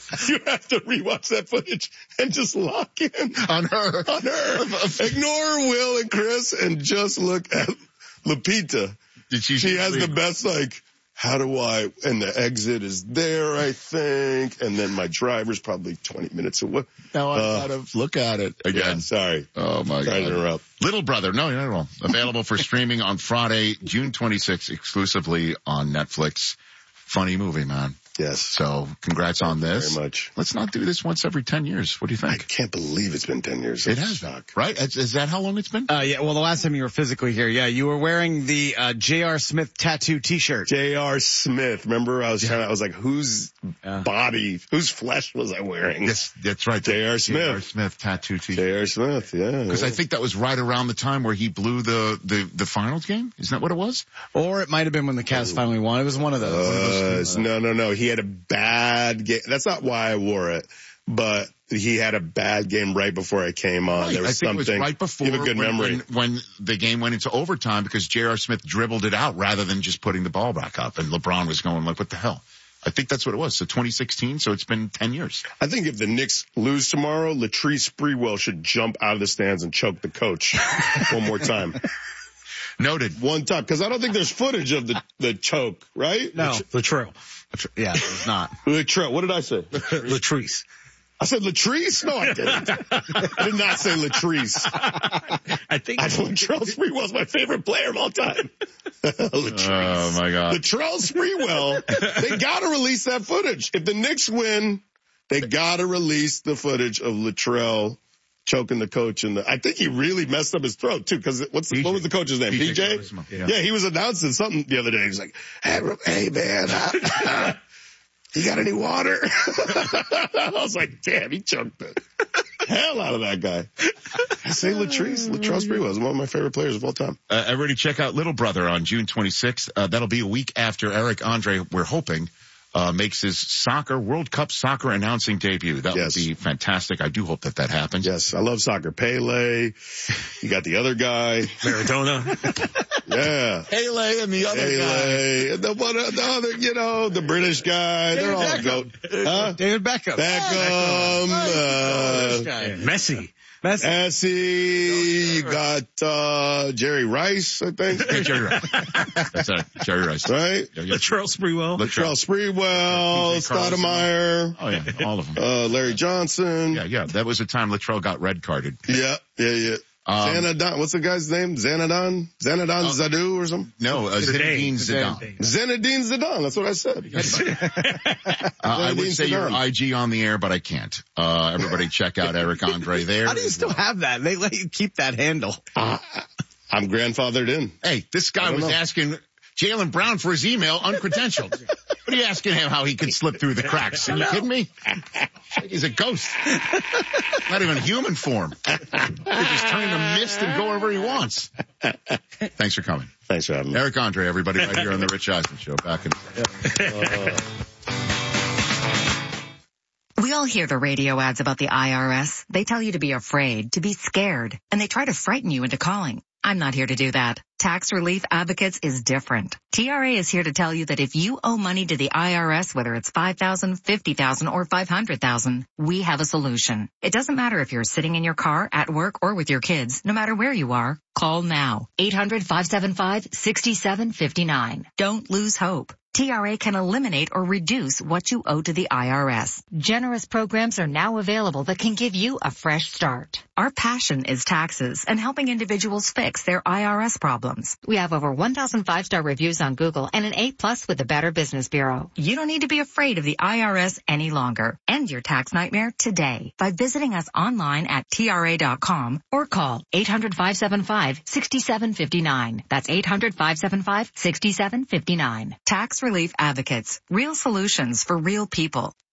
You have to rewatch that footage and just lock in on her. Ignore Will and Chris and just look at Lupita. She has the best, how do I, and the exit is there, I think, and then my driver's probably 20 minutes away. Now I gotta look at it again. Yeah, sorry. Oh my God. Trying to interrupt. Little Brother, no, not at all. Available for streaming on Friday, June 26th, exclusively on Netflix. Funny movie, man. Yes. So congrats on this. Very much. Let's not do this once every 10 years. What do you think? I can't believe it's been 10 years. It has, right? Is that how long it's been? Yeah, well, the last time you were physically here, you were wearing the J.R. Smith tattoo t-shirt. J.R. Smith. Remember, I was like, whose body, whose flesh was I wearing? Yes, that's right. J.R. Smith. J.R. Smith tattoo t-shirt. J.R. Smith, yeah. Because I think that was right around the time where he blew the finals game. Isn't that what it was? Or it might have been when the Cavs finally won. It was one of those. No. He had a bad game. That's not why I wore it, but he had a bad game right before I came on. Right. There was I think something. It was right before you have a good memory. When the game went into overtime because J.R. Smith dribbled it out rather than just putting the ball back up, and LeBron was going like, what the hell? I think that's what it was. So 2016, so it's been 10 years. I think if the Knicks lose tomorrow, Latrice Sprewell should jump out of the stands and choke the coach one more time. Noted. One time, because I don't think there's footage of the choke, right? No, Latrell. Yeah, it's not. Latrell. What did I say? Latrice. I said Latrice? No, I didn't. I did not say Latrice. Latrell Sprewell's my favorite player of all time. Latrice. Oh my God. Latrell Sprewell. They gotta release that footage. If the Knicks win, they gotta release the footage of Latrell choking the coach I think he really messed up his throat too, because what was the coach's name? PJ? Yeah, he was announcing something the other day. He's like, hey man, you got any water? I was like, damn, he choked the hell out of that guy. I say Latrell Sprewell is one of my favorite players of all time. Everybody check out Little Brother on June 26th. That'll be a week after Eric Andre, we're hoping, makes his World Cup soccer announcing debut. That would be fantastic. I do hope that happens. Yes, I love soccer. Pele. You got the other guy. Maradona. Yeah. Pele and the other guy. And the other, the British guy. They're all goat. Huh? David Beckham. Messi. You got, Jerry Rice, I think. Jerry Rice. That's right. Jerry Rice. Right? Latrell Sprewell. Stoudemire. Oh yeah, all of them. Larry Johnson. Yeah. That was the time Latrell got red carded. Yeah. Xanadon, what's the guy's name? Xanadon Zadu or something? No, Zinedine Zidane. Zinedine Zidane, that's what I said. I would say your IG on the air, but I can't. Everybody check out Eric Andre there. How do you still have that? They let you keep that handle. I'm grandfathered in. Hey, this guy was asking Jaylen Brown for his email uncredentialed. What are you asking him how he could slip through the cracks? Are you kidding me? He's a ghost. Not even human form. He just turn into mist and go wherever he wants. Thanks for coming. Thanks for having me. Eric Andre, everybody, right here on the Rich Eisen Show. Back in. We all hear the radio ads about the IRS. They tell you to be afraid, to be scared, and they try to frighten you into calling. I'm not here to do that. Tax Relief Advocates is different. TRA is here to tell you that if you owe money to the IRS, whether it's $5,000, $50,000, or $500,000, we have a solution. It doesn't matter if you're sitting in your car, at work, or with your kids. No matter where you are, call now. 800-575-6759. Don't lose hope. TRA can eliminate or reduce what you owe to the IRS. Generous programs are now available that can give you a fresh start. Our passion is taxes and helping individuals fix their IRS problems. We have over 1,000 5-star reviews on Google and an A+ with the Better Business Bureau. You don't need to be afraid of the IRS any longer. End your tax nightmare today by visiting us online at TRA.com or call 800-575-6759. That's 800-575-6759. Tax Relief Advocates. Real solutions for real people.